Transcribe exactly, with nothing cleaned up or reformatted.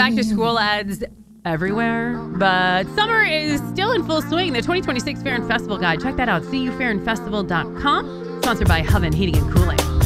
back to school ads everywhere, but summer is still in full swing. The twenty twenty-six Fair and Festival Guide. Check that out. C U fair and festival dot com. Sponsored by Hoven Heating and Cooling.